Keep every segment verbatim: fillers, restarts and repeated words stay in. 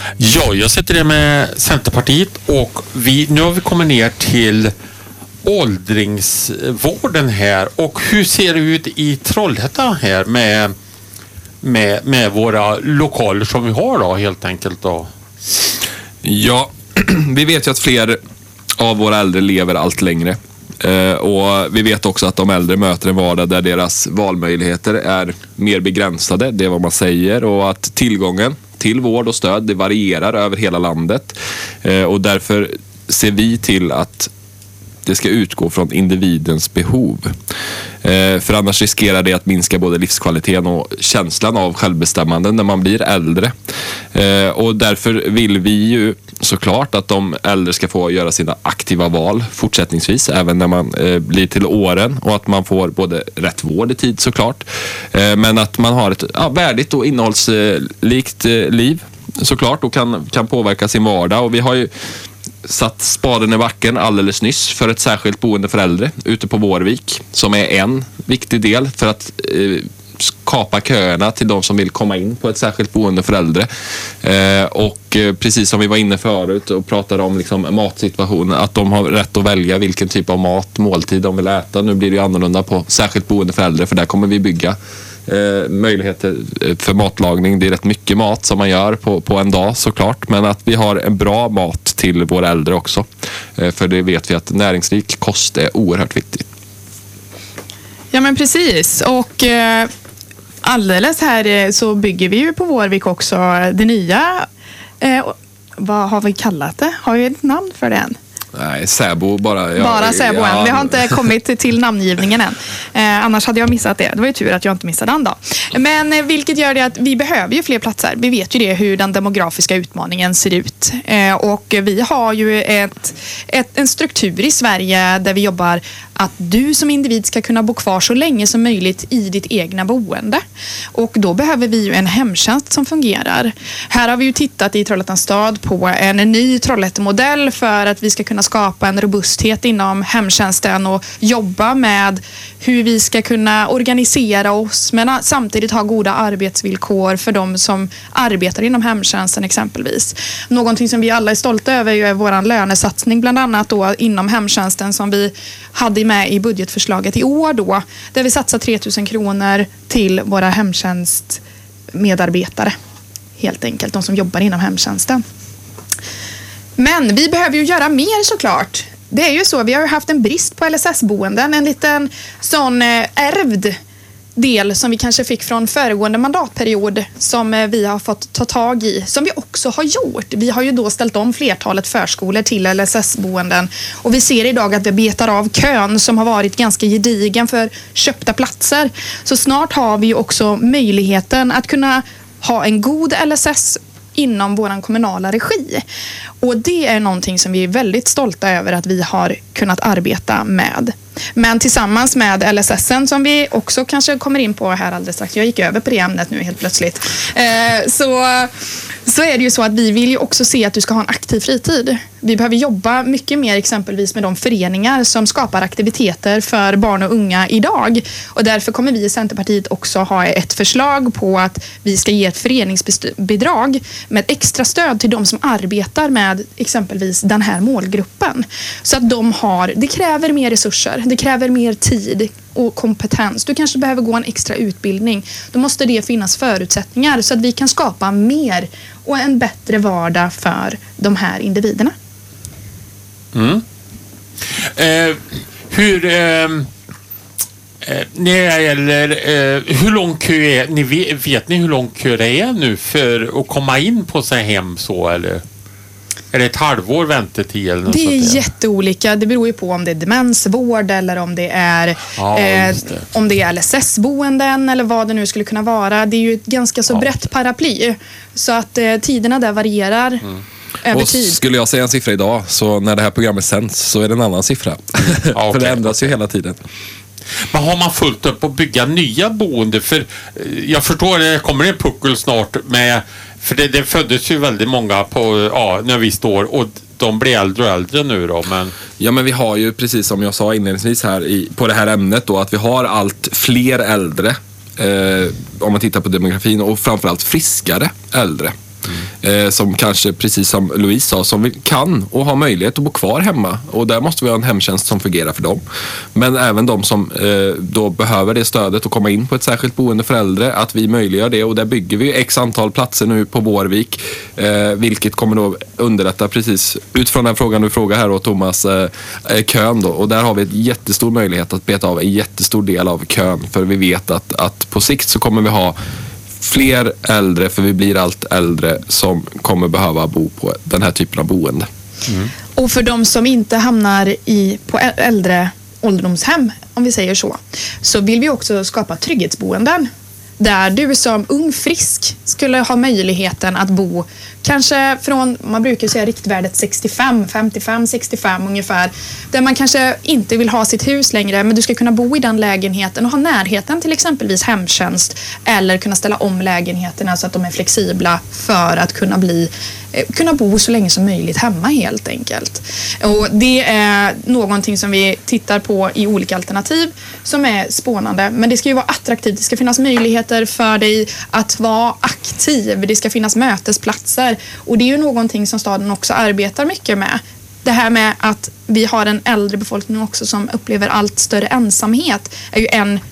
Ja, jag sitter där med Centerpartiet och vi, nu har vi kommit ner till åldringsvården här. Och hur ser det ut i Trollhättan här med, med, med våra lokaler som vi har då helt enkelt då? Ja, vi vet ju att fler av våra äldre lever allt längre. Uh, och vi vet också att de äldre möter en vardag där deras valmöjligheter är mer begränsade, det är vad man säger, och att tillgången till vård och stöd, det varierar över hela landet. Uh, och därför ser vi till att det ska utgå från individens behov. Eh, för annars riskerar det att minska både livskvaliteten och känslan av självbestämmande när man blir äldre. Eh, och därför vill vi ju såklart att de äldre ska få göra sina aktiva val fortsättningsvis, även när man eh, blir till åren, och att man får både rätt vård i tid såklart. Eh, men att man har ett ja, värdigt och innehållslikt eh, liv såklart och kan, kan påverka sin vardag. Och vi har ju satt spaden i backen alldeles nyss för ett särskilt boende för äldre ute på Vårvik, som är en viktig del för att eh, skapa köerna till de som vill komma in på ett särskilt boende för äldre. Eh, och eh, precis som vi var inne förut och pratade om liksom, matsituationen, att de har rätt att välja vilken typ av mat, måltid de vill äta. Nu blir det ju annorlunda på särskilt boende för äldre, för där kommer vi bygga Eh, möjligheter för matlagning. Det är rätt mycket mat som man gör på, på en dag såklart, men att vi har en bra mat till våra äldre också, eh, för det vet vi att näringsrik kost är oerhört viktigt. Ja men precis, och eh, alldeles här så bygger vi ju på Vårvik också det nya, eh, vad har vi kallat det? Har vi ett namn för det än? Nej, Säbo bara. Ja, bara Säbo ja. än. Vi har inte kommit till namngivningen än. Eh, annars hade jag missat det. Det var ju tur att jag inte missade den då. Men eh, vilket gör det att vi behöver ju fler platser. Vi vet ju det, hur den demografiska utmaningen ser ut. Eh, och vi har ju ett, ett, en struktur i Sverige där vi jobbar att du som individ ska kunna bo kvar så länge som möjligt i ditt egna boende. Och då behöver vi ju en hemtjänst som fungerar. Här har vi ju tittat i Trollhättans stad på en ny Trollhättemodell för att vi ska kunna skapa en robusthet inom hemtjänsten och jobba med hur vi ska kunna organisera oss men samtidigt ha goda arbetsvillkor för de som arbetar inom hemtjänsten exempelvis. Någonting som vi alla är stolta över är vår lönesatsning bland annat då inom hemtjänsten som vi hade med i budgetförslaget i år då, där vi satsar tre tusen kronor till våra hemtjänstmedarbetare helt enkelt, de som jobbar inom hemtjänsten. Men vi behöver ju göra mer såklart. Det är ju så, vi har ju haft en brist på L S S-boenden, en liten sån eh, ärvd del som vi kanske fick från föregående mandatperiod som eh, vi har fått ta tag i, som vi också har gjort. Vi har ju då ställt om flertalet förskolor till L S S-boenden och vi ser idag att vi betar av kön som har varit ganska gedigen för köpta platser. Så snart har vi ju också möjligheten att kunna ha en god L S S inom våran kommunala regi. Och det är någonting som vi är väldigt stolta över att vi har kunnat arbeta med. Men tillsammans med L S S som vi också kanske kommer in på här alldeles strax. Jag gick över på det ämnet nu helt plötsligt. Eh, så, så är det ju så att vi vill ju också se att du ska ha en aktiv fritid. Vi behöver jobba mycket mer exempelvis med de föreningar som skapar aktiviteter för barn och unga idag. Och därför kommer vi i Centerpartiet också ha ett förslag på att vi ska ge ett föreningsbidrag med extra stöd till de som arbetar med exempelvis den här målgruppen. Så att de har, det kräver mer resurser, det kräver mer tid och kompetens. Du kanske behöver gå en extra utbildning. Då måste det finnas förutsättningar så att vi kan skapa mer och en bättre vardag för de här individerna. Mm. Eh, hur eh, när det gäller eh, hur lång kö är ni vet, vet ni hur lång kö det är nu för att komma in på sig hem så eller? Är det ett halvår väntetid eller något? Det är sånt där? Jätteolika. Det beror ju på om det är demensvård eller om det är ja, eh, det. om det är L S S-boenden eller vad det nu skulle kunna vara. Det är ju ett ganska så ja. brett paraply. Så att eh, tiderna där varierar mm. över och tid. Skulle jag säga en siffra idag så när det här programmet sänds så är det en annan siffra. Ja, okay. För det ändras ju hela tiden. Men har man fullt upp att bygga nya boende? För jag förstår att det kommer en puckel snart med, för det, det föddes ju väldigt många på, ja, när vi står och de blir äldre och äldre nu då. Men... Ja, men vi har ju precis som jag sa inledningsvis här i, på det här ämnet då, att vi har allt fler äldre eh, om man tittar på demografin och framförallt friskare äldre. eh, som kanske, precis som Louise sa, som vill, kan och har möjlighet att bo kvar hemma. Och där måste vi ha en hemtjänst som fungerar för dem. Men även de som eh, då behöver det stödet och komma in på ett särskilt boende för äldre, att vi möjliggör det. Och där bygger vi x antal platser nu på Vårvik, eh, vilket kommer då underlätta precis utifrån den frågan du frågar här då, Thomas, eh, kön då. Och där har vi ett jättestor möjlighet att beta av en jättestor del av kön, för vi vet att, att på sikt så kommer vi ha fler äldre, för vi blir allt äldre, som kommer behöva bo på den här typen av boende. Mm. Och för de som inte hamnar i, på äldre ålderdomshem, om vi säger så, så vill vi också skapa trygghetsboenden där du som ung frisk skulle ha möjligheten att bo kanske från, man brukar säga riktvärdet sextiofem, femtiofem, sextiofem ungefär, där man kanske inte vill ha sitt hus längre, men du ska kunna bo i den lägenheten och ha närheten till exempelvis hemtjänst, eller kunna ställa om lägenheterna så att de är flexibla för att kunna bli kunna bo så länge som möjligt hemma helt enkelt. Och det är någonting som vi tittar på i olika alternativ som är spånande, men det ska ju vara attraktivt. Det ska finnas möjligheter för dig att vara aktiv. Det ska finnas mötesplatser, och det är ju någonting som staden också arbetar mycket med. Det här med att vi har en äldre befolkning också som upplever allt större ensamhet är ju en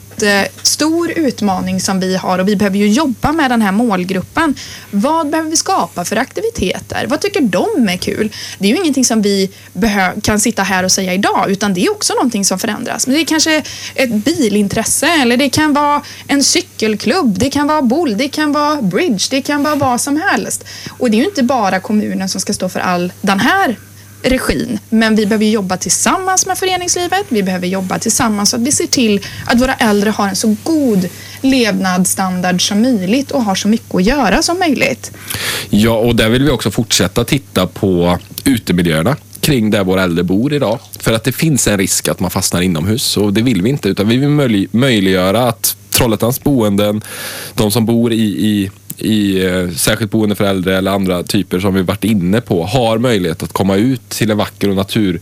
jättestor utmaning som vi har, och vi behöver ju jobba med den här målgruppen. Vad behöver vi skapa för aktiviteter? Vad tycker de är kul? Det är ju ingenting som vi behö- kan sitta här och säga idag, utan det är också någonting som förändras. Men det är kanske ett bilintresse, eller det kan vara en cykelklubb, det kan vara boll, det kan vara bridge, det kan vara vad som helst. Och det är ju inte bara kommunen som ska stå för all den här regin, men vi behöver jobba tillsammans med föreningslivet. Vi behöver jobba tillsammans så att vi ser till att våra äldre har en så god levnadsstandard som möjligt och har så mycket att göra som möjligt. Ja, och där vill vi också fortsätta titta på utemiljöerna kring där våra äldre bor idag. För att det finns en risk att man fastnar inomhus, och det vill vi inte, utan vi vill möj- möjliggöra att Trollhättans boenden, de som bor i, i i eh, särskilt boende för äldre eller andra typer som vi varit inne på, har möjlighet att komma ut till en vacker och natur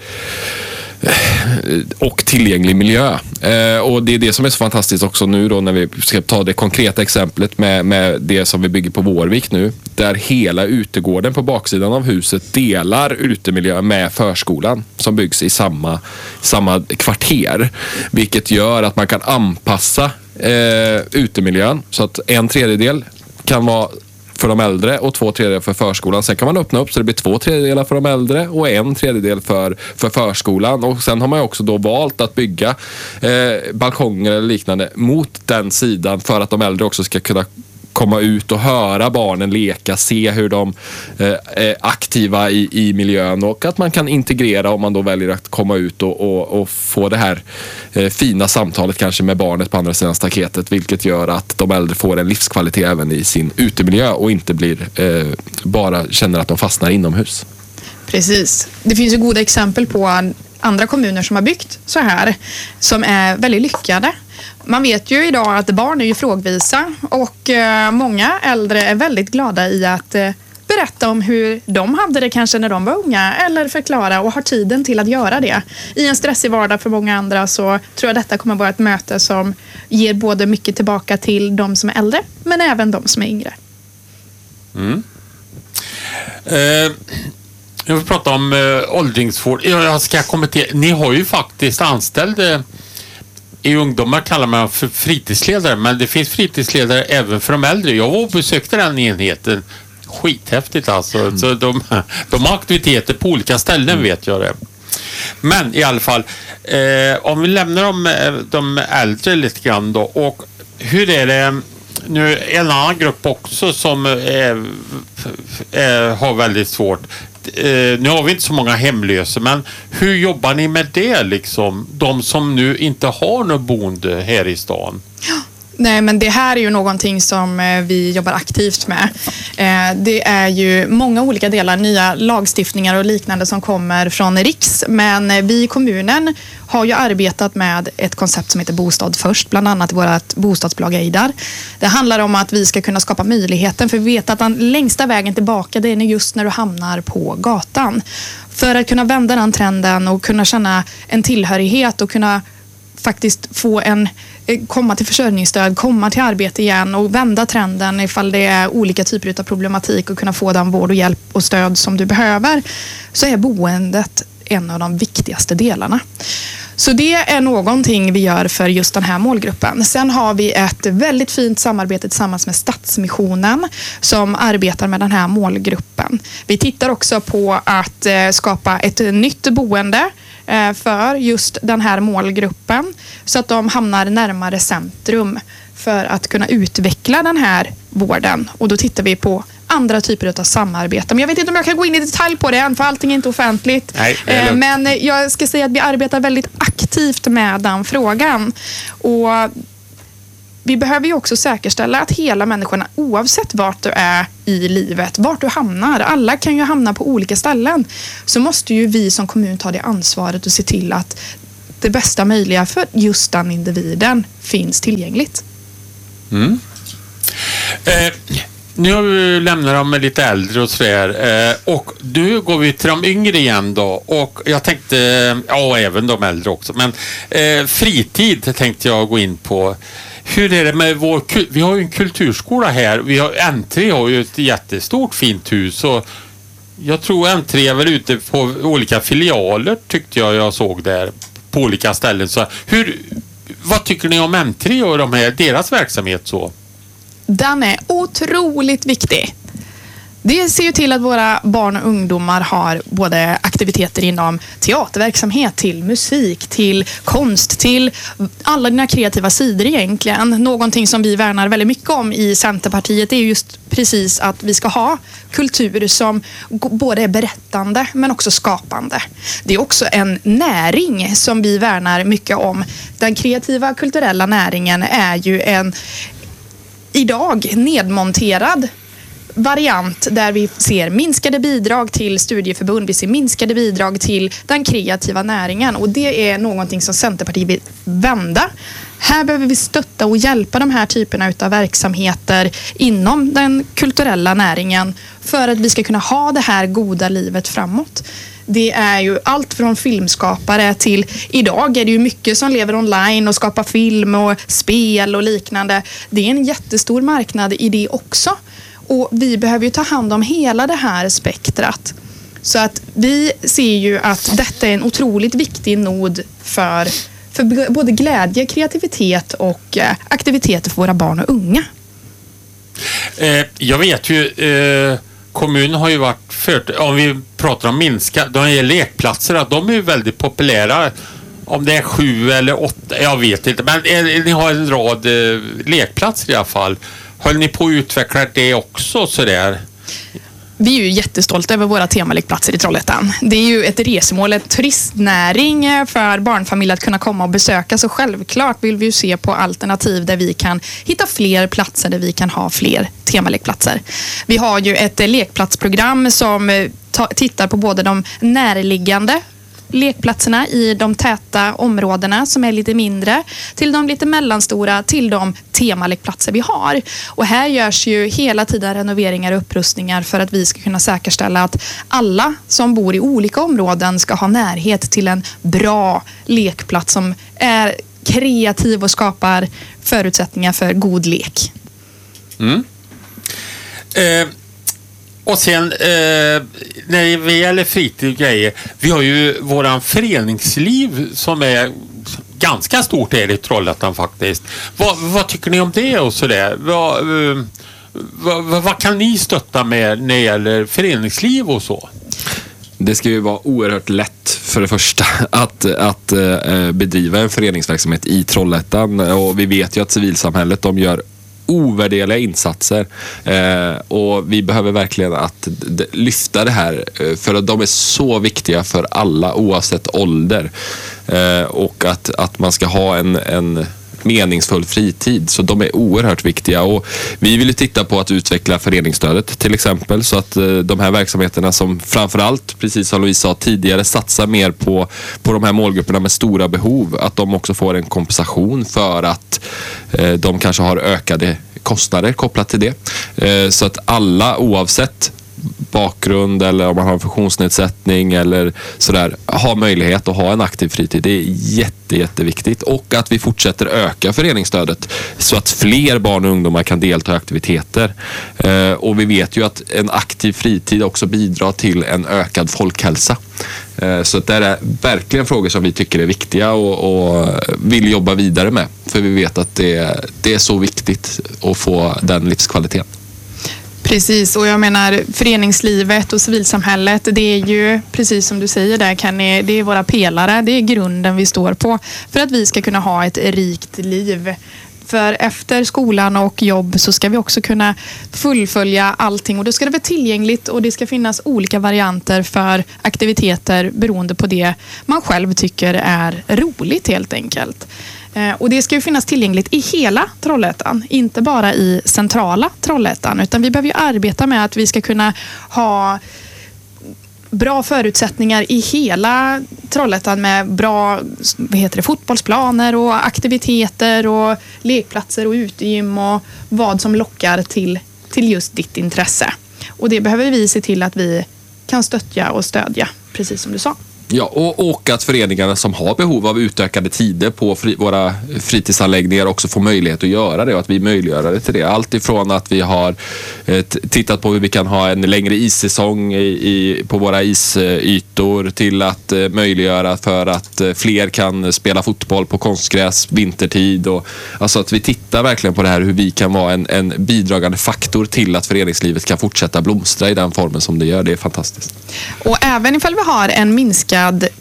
eh, och tillgänglig miljö. Eh, och det är det som är så fantastiskt också nu då, när vi ska ta det konkreta exemplet med, med det som vi bygger på Vårvik nu, där hela utegården på baksidan av huset delar utemiljö med förskolan som byggs i samma, samma kvarter, vilket gör att man kan anpassa eh, utemiljön så att en tredjedel kan vara för de äldre och två tredjedelar för förskolan. Sen kan man öppna upp så det blir två tredjedelar för de äldre och en tredjedel för, för förskolan. Och sen har man också då valt att bygga eh, balkonger eller liknande mot den sidan för att de äldre också ska kunna komma ut och höra barnen leka, se hur de eh, är aktiva i, i miljön, och att man kan integrera om man då väljer att komma ut och, och, och få det här eh, fina samtalet kanske med barnet på andra sidan staketet, vilket gör att de äldre får en livskvalitet även i sin utemiljö och inte blir eh, bara känner att de fastnar inomhus. Precis. Det finns ju goda exempel på andra kommuner som har byggt så här, som är väldigt lyckade. Man vet ju idag att barn är ju frågvisa, och eh, många äldre är väldigt glada i att eh, berätta om hur de hade det kanske när de var unga, eller förklara, och har tiden till att göra det. I en stressig vardag för många andra så tror jag detta kommer vara ett möte som ger både mycket tillbaka till de som är äldre, men även de som är yngre. Mm. Eh. Jag vill prata om äh, åldringsvård. Jag ska kommentera. Ni har ju faktiskt anställd äh, i ungdomar kallar man för fritidsledare, men det finns fritidsledare även för de äldre. Jag var och besökte den enheten. Skithäftigt alltså. Mm. Så de, de har aktiviteter på olika ställen, mm. vet jag det. Men i alla fall, eh, om vi lämnar de, de äldre lite grann då. Och hur är det nu, en annan grupp också som är, är, har väldigt svårt. Eh, nu har vi inte så många hemlösa, men hur jobbar ni med det liksom? De som nu inte har något boende här i stan. Ja. Nej, men det här är ju någonting som vi jobbar aktivt med. Det är ju många olika delar, nya lagstiftningar och liknande som kommer från Riks. Men vi i kommunen har ju arbetat med ett koncept som heter Bostad först, bland annat i vårt bostadsbolag Eidar. Det handlar om att vi ska kunna skapa möjligheten, för vi vet att den längsta vägen tillbaka, det är just när du hamnar på gatan. För att kunna vända den trenden och kunna känna en tillhörighet och kunna faktiskt få en komma till försörjningsstöd, komma till arbete igen och vända trenden ifall det är olika typer av problematik och kunna få den vård och hjälp och stöd som du behöver, så är boendet en av de viktigaste delarna. Så det är någonting vi gör för just den här målgruppen. Sen har vi ett väldigt fint samarbete tillsammans med Stadsmissionen som arbetar med den här målgruppen. Vi tittar också på att skapa ett nytt boende för just den här målgruppen så att de hamnar närmare centrum för att kunna utveckla den här vården. Och då tittar vi på andra typer av samarbete. Men jag vet inte om jag kan gå in i detalj på det än, för allting är inte offentligt. Nej, men jag ska säga att vi arbetar väldigt aktivt med den frågan. Och vi behöver ju också säkerställa att hela människorna, oavsett vart du är i livet, vart du hamnar, alla kan ju hamna på olika ställen, så måste ju vi som kommun ta det ansvaret och se till att det bästa möjliga för just den individen finns tillgängligt. Mm. Eh, nu lämnar de med lite äldre och sådär. Eh, och nu går vi till de yngre igen då. Och jag tänkte, ja även de äldre också, men eh, fritid tänkte jag gå in på. Hur är det med vår, vi har ju en kulturskola här. Vi har, N tre har ju ett jättestort fint hus och jag tror N tre är väl ute på olika filialer, tyckte jag jag såg där på olika ställen. Så hur, vad tycker ni om N tre och de här, deras verksamhet så? Den är otroligt viktig. Det ser ju till att våra barn och ungdomar har både aktiviteter inom teaterverksamhet, till musik, till konst, till alla dina kreativa sidor egentligen. Någonting som vi värnar väldigt mycket om i Centerpartiet är just precis att vi ska ha kultur som både är berättande men också skapande. Det är också en näring som vi värnar mycket om. Den kreativa kulturella näringen är ju en idag nedmonterad variant där vi ser minskade bidrag till studieförbund, vi ser minskade bidrag till den kreativa näringen, och det är någonting som Centerpartiet vill vända. Här behöver vi stötta och hjälpa de här typerna av verksamheter inom den kulturella näringen för att vi ska kunna ha det här goda livet framåt. Det är ju allt från filmskapare till idag är det ju mycket som lever online och skapar film och spel och liknande. Det är en jättestor marknad i det också. Och vi behöver ju ta hand om hela det här spektrat. Så att vi ser ju att detta är en otroligt viktig nod för, för både glädje, kreativitet och aktiviteter för våra barn och unga. Eh, jag vet ju, eh, kommunen har ju varit, för, om vi pratar om minska, de här lekplatserna, de är ju väldigt populära. Om det är sju eller åtta, jag vet inte. Men eh, ni har en rad eh, lekplatser i alla fall. Höll ni på att utveckla det också sådär? Vi är ju jättestolta över våra temalekplatser i Trollhättan. Det är ju ett resmål, en turistnäring för barnfamiljer att kunna komma och besöka. Så självklart vill vi ju se på alternativ där vi kan hitta fler platser, där vi kan ha fler temalekplatser. Vi har ju ett lekplatsprogram som ta- tittar på både de närliggande lekplatserna i de täta områdena som är lite mindre till de lite mellanstora, till de temalekplatser vi har. Och här görs ju hela tiden renoveringar och upprustningar för att vi ska kunna säkerställa att alla som bor i olika områden ska ha närhet till en bra lekplats som är kreativ och skapar förutsättningar för god lek. Mm. Eh. Och sen eh, när det gäller fritid och grejer, vi har ju våran föreningsliv som är ganska stort här i Trollhättan faktiskt. Vad, vad tycker ni om det och sådär? Vad, eh, vad, vad kan ni stötta med när det gäller föreningsliv och så? Det ska ju vara oerhört lätt för det första att, att eh, bedriva en föreningsverksamhet i Trollhättan, och vi vet ju att civilsamhället, de gör ovärderliga insatser eh, och vi behöver verkligen att d- lyfta det här eh, för att de är så viktiga för alla oavsett ålder, eh, och att, att man ska ha en, en meningsfull fritid, så de är oerhört viktiga, och vi vill titta på att utveckla föreningsstödet till exempel, så att eh, de här verksamheterna som framförallt, precis som Louise sa tidigare, satsar mer på, på de här målgrupperna med stora behov, att de också får en kompensation för att eh, de kanske har ökade kostnader kopplat till det, eh, så att alla oavsett bakgrund eller om man har en funktionsnedsättning eller sådär, ha möjlighet att ha en aktiv fritid. Det är jätte, jätteviktigt. Och att vi fortsätter öka föreningsstödet så att fler barn och ungdomar kan delta i aktiviteter. Eh, och vi vet ju att en aktiv fritid också bidrar till en ökad folkhälsa. Eh, så det är verkligen frågor som vi tycker är viktiga och, och vill jobba vidare med. För vi vet att det, det är så viktigt att få den livskvaliteten. Precis, och jag menar föreningslivet och civilsamhället, det är ju precis som du säger där Kenny, det är våra pelare, det är grunden vi står på för att vi ska kunna ha ett rikt liv. För efter skolan och jobb så ska vi också kunna fullfölja allting och då ska det vara tillgängligt och det ska finnas olika varianter för aktiviteter beroende på det man själv tycker är roligt helt enkelt. Och det ska ju finnas tillgängligt i hela Trollhättan, inte bara i centrala Trollhättan, utan vi behöver ju arbeta med att vi ska kunna ha bra förutsättningar i hela Trollhättan med bra vad heter det, fotbollsplaner och aktiviteter och lekplatser och utegym och vad som lockar till, till just ditt intresse. Och det behöver vi se till att vi kan stödja och stödja, precis som du sa. Ja, och, och att föreningarna som har behov av utökade tider på fri, våra fritidsanläggningar också får möjlighet att göra det och att vi möjliggör det till det. Allt ifrån att vi har eh, tittat på hur vi kan ha en längre issäsong i, i, på våra isytor till att eh, möjliggöra för att eh, fler kan spela fotboll på konstgräs vintertid. Och, alltså att vi tittar verkligen på det här hur vi kan vara en, en bidragande faktor till att föreningslivet kan fortsätta blomstra i den formen som det gör. Det är fantastiskt. Och även ifall vi har en minskad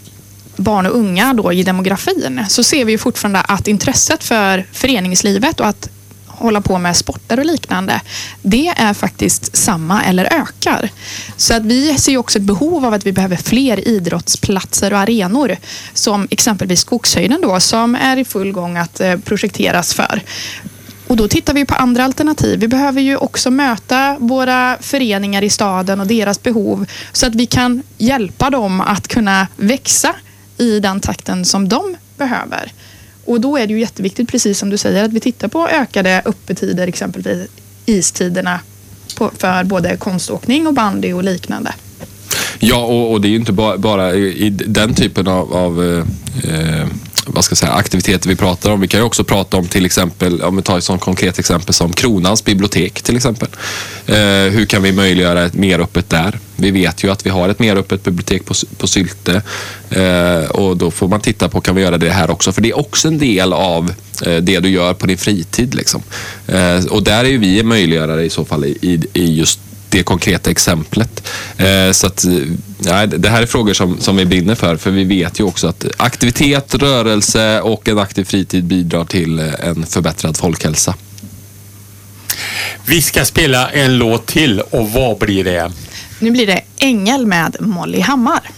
barn och unga då i demografin så ser vi ju fortfarande att intresset för föreningslivet och att hålla på med sporter och liknande, det är faktiskt samma eller ökar. Så att vi ser ju också ett behov av att vi behöver fler idrottsplatser och arenor som exempelvis Skogshöjden då som är i full gång att projekteras för. Och då tittar vi på andra alternativ. Vi behöver ju också möta våra föreningar i staden och deras behov så att vi kan hjälpa dem att kunna växa i den takten som de behöver. Och då är det ju jätteviktigt, precis som du säger, att vi tittar på ökade öppettider, exempelvis istiderna på, för både konståkning och bandy och liknande. Ja, och, och det är ju inte bara, bara i den typen av, av eh, vad ska jag säga, aktiviteter vi pratar om. Vi kan ju också prata om till exempel, om vi tar ett sådant konkret exempel som Kronans bibliotek till exempel. Eh, hur kan vi möjliggöra ett mer öppet där? Vi vet ju att vi har ett mer öppet bibliotek på, på Sylte eh, och då får man titta på, kan vi göra det här också? För det är också en del av eh, det du gör på din fritid liksom. Eh, och där är ju vi möjliggörare i så fall i, i, i just det konkreta exemplet. Eh, så att ja, det här är frågor som, som vi brinner för, för vi vet ju också att aktivitet, rörelse och en aktiv fritid bidrar till en förbättrad folkhälsa. Vi ska spela en låt till och vad blir det? Nu blir det Ängel med Molly Hammar.